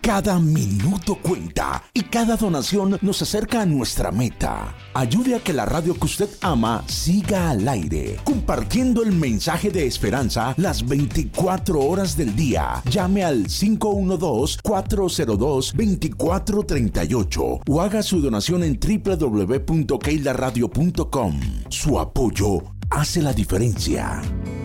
Cada minuto cuenta y cada donación nos acerca a nuestra meta. Ayude a que la radio que usted ama siga al aire, compartiendo el mensaje de esperanza las 24 horas del día. Llame al 512-402-2438 o haga su donación en www.keilaradio.com. Su apoyo hace la diferencia.